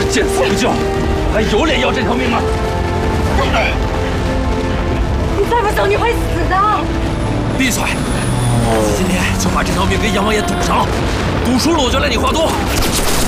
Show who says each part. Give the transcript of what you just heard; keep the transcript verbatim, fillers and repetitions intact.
Speaker 1: 见死不救，还有脸要这条命吗？
Speaker 2: 你再不走，你会死的！
Speaker 1: 闭嘴！今天就把这条命跟阎王爷赌上，赌输了我就来你华都。